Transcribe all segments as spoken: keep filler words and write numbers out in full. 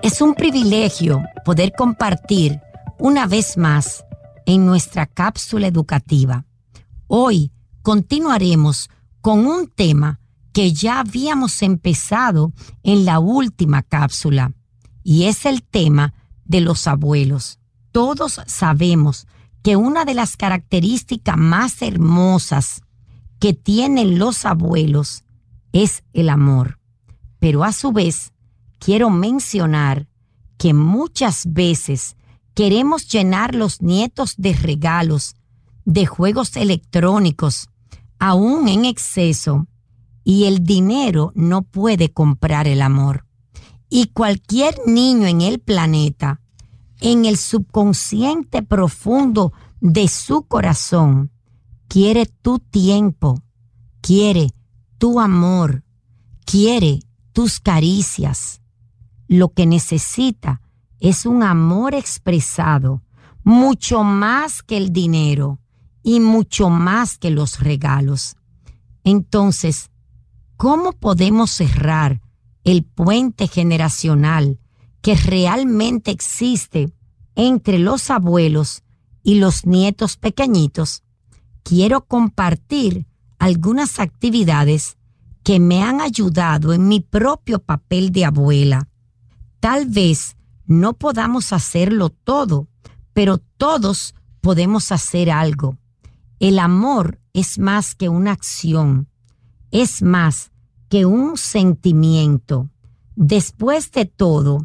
Es un privilegio poder compartir una vez más en nuestra cápsula educativa. Hoy continuaremos con un tema que ya habíamos empezado en la última cápsula, y es el tema de los abuelos. Todos sabemos que una de las características más hermosas que tienen los abuelos es el amor. Pero a su vez, quiero mencionar que muchas veces queremos llenar los nietos de regalos, de juegos electrónicos, aún en exceso, y el dinero no puede comprar el amor. Y cualquier niño en el planeta, en el subconsciente profundo de su corazón, quiere tu tiempo, quiere tu amor, quiere tus caricias. Lo que necesita es un amor expresado, mucho más que el dinero y mucho más que los regalos. Entonces, ¿cómo podemos cerrar el puente generacional que realmente existe entre los abuelos y los nietos pequeñitos? Quiero compartir algunas actividades que me han ayudado en mi propio papel de abuela. Tal vez no podamos hacerlo todo, pero todos podemos hacer algo. El amor es más que una acción, es más que un sentimiento. Después de todo,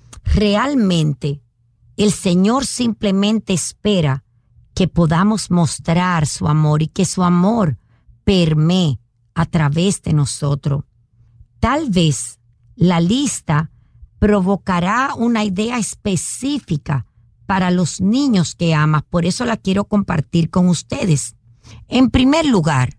realmente el Señor simplemente espera que podamos mostrar su amor y que su amor permee a través de nosotros. Tal vez la lista provocará una idea específica para los niños que amas, por eso la quiero compartir con ustedes. En primer lugar,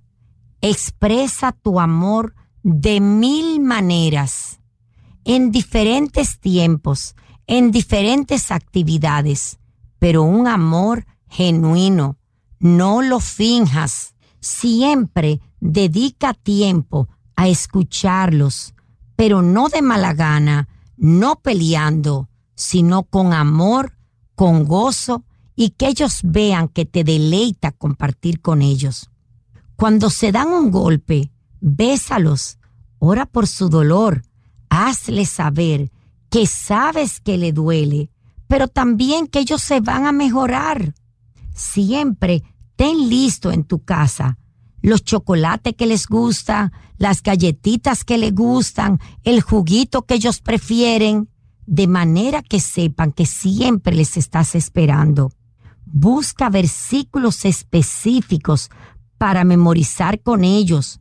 expresa tu amor de mil maneras, en diferentes tiempos, en diferentes actividades, pero un amor genuino. No lo finjas. Siempre dedica tiempo a escucharlos, pero no de mala gana, no peleando, sino con amor, con gozo, y que ellos vean que te deleita compartir con ellos. Cuando se dan un golpe, bésalos, ora por su dolor, hazles saber que sabes que le duele, pero también que ellos se van a mejorar. Siempre ten listo en tu casa los chocolates que les gustan, las galletitas que les gustan, el juguito que ellos prefieren, de manera que sepan que siempre les estás esperando. Busca versículos específicos para memorizar con ellos.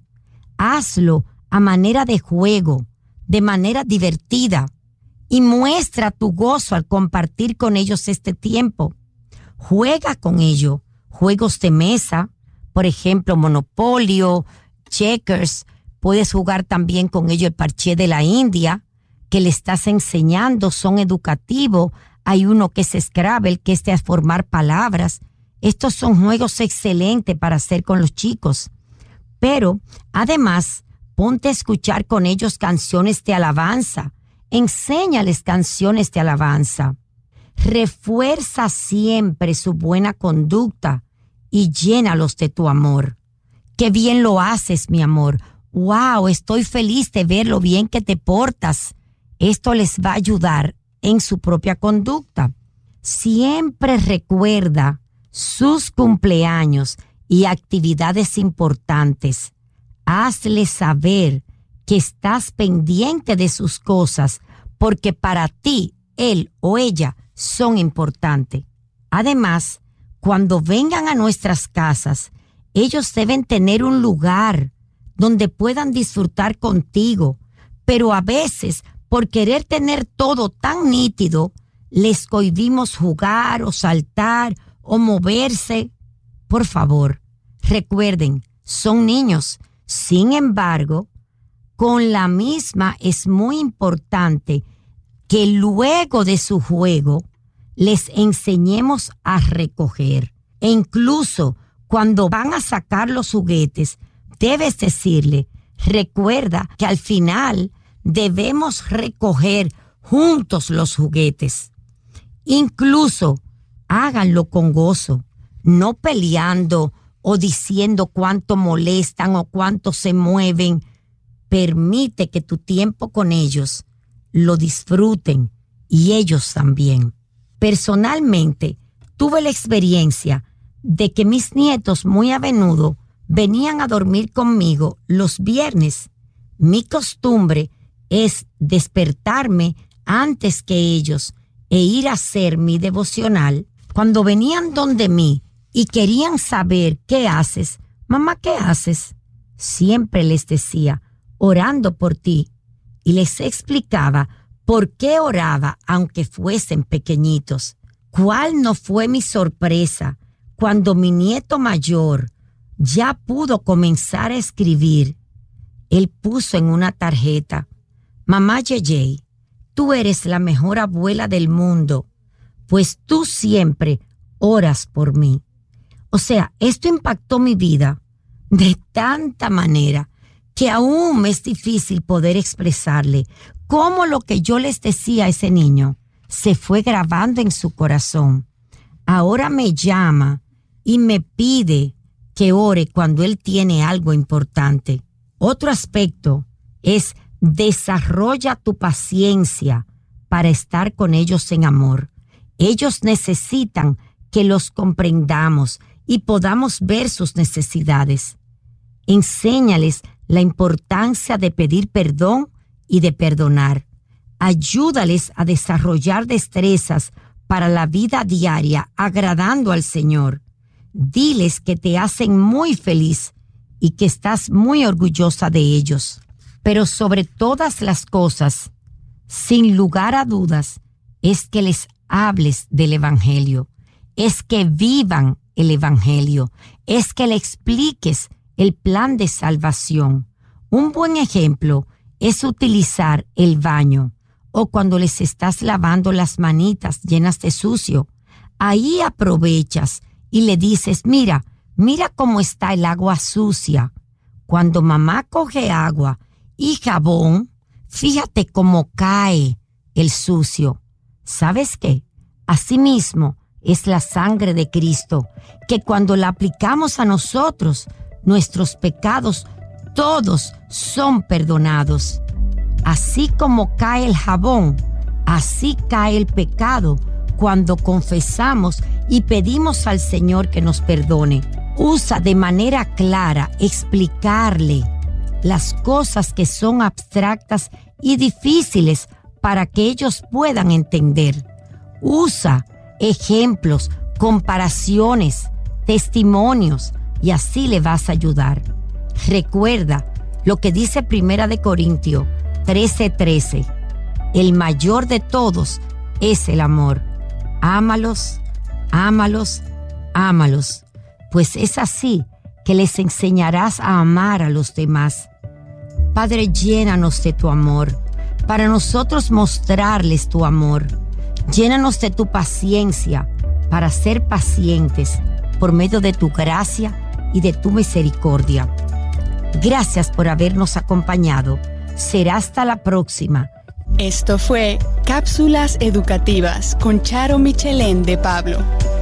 Hazlo a manera de juego, de manera divertida, y muestra tu gozo al compartir con ellos este tiempo. Juega con ellos, juegos de mesa, por ejemplo, Monopolio, Checkers. Puedes jugar también con ellos el parché de la India, que le estás enseñando, son educativos. Hay uno que es Scrabble, que es de formar palabras. Estos son juegos excelentes para hacer con los chicos. Pero, además, ponte a escuchar con ellos canciones de alabanza. Enséñales canciones de alabanza. Refuerza siempre su buena conducta y llénalos de tu amor. ¡Qué bien lo haces, mi amor! ¡Wow! Estoy feliz de ver lo bien que te portas. Esto les va a ayudar en su propia conducta. Siempre recuerda sus cumpleaños y actividades importantes. Hazles saber que estás pendiente de sus cosas porque para ti, él o ella son importantes. Además, cuando vengan a nuestras casas, ellos deben tener un lugar donde puedan disfrutar contigo, pero a veces, por querer tener todo tan nítido, les cohibimos jugar o saltar o moverse. Por favor, recuerden, son niños. Sin embargo, con la misma es muy importante que luego de su juego les enseñemos a recoger. E incluso cuando van a sacar los juguetes, debes decirle, recuerda que al final debemos recoger juntos los juguetes. Incluso háganlo con gozo, no peleando o diciendo cuánto molestan o cuánto se mueven. Permite que tu tiempo con ellos lo disfruten y ellos también. Personalmente, tuve la experiencia de que mis nietos muy a menudo venían a dormir conmigo los viernes. Mi costumbre es despertarme antes que ellos e ir a hacer mi devocional. Cuando venían donde mí y querían saber qué haces, mamá, ¿qué haces? Siempre les decía, orando por ti, y les explicaba por qué oraba aunque fuesen pequeñitos. ¿Cuál no fue mi sorpresa cuando mi nieto mayor ya pudo comenzar a escribir? Él puso en una tarjeta, mamá Yeye, tú eres la mejor abuela del mundo, pues tú siempre oras por mí. O sea, esto impactó mi vida de tanta manera que aún me es difícil poder expresarle cómo lo que yo les decía a ese niño se fue grabando en su corazón. Ahora me llama y me pide que ore cuando él tiene algo importante. Otro aspecto es desarrolla tu paciencia para estar con ellos en amor. Ellos necesitan que los comprendamos y podamos ver sus necesidades. Enséñales la importancia de pedir perdón y de perdonar. Ayúdales a desarrollar destrezas para la vida diaria, agradando al Señor. Diles que te hacen muy feliz y que estás muy orgullosa de ellos. Pero sobre todas las cosas, sin lugar a dudas, es que les hables del Evangelio, es que vivan el Evangelio, es que le expliques el plan de salvación. Un buen ejemplo es utilizar el baño o cuando les estás lavando las manitas llenas de sucio. Ahí aprovechas y le dices, mira, mira cómo está el agua sucia. Cuando mamá coge agua y jabón, fíjate cómo cae el sucio. ¿Sabes qué? Asimismo es la sangre de Cristo, que cuando la aplicamos a nosotros, nuestros pecados todos son perdonados. Así como cae el jabón, así cae el pecado cuando confesamos y pedimos al Señor que nos perdone. Usa de manera clara explicarle las cosas que son abstractas y difíciles para que ellos puedan entender. Usa ejemplos, comparaciones, testimonios y así le vas a ayudar. Recuerda lo que dice Primera de Corintios trece trece. El mayor de todos es el amor. Ámalos, ámalos, ámalos, pues es así que les enseñarás a amar a los demás. Padre, llénanos de tu amor, para nosotros mostrarles tu amor. Llénanos de tu paciencia, para ser pacientes, por medio de tu gracia y de tu misericordia. Gracias por habernos acompañado. Será hasta la próxima. Esto fue Cápsulas Educativas con Charo Michelén de Pablo.